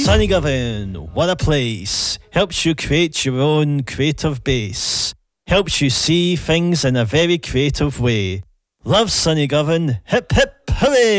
Sunny Govan, what a place. Helps you create your own creative base. Helps you see things in a very creative way. Love Sunny Govan. Hip hip hooray!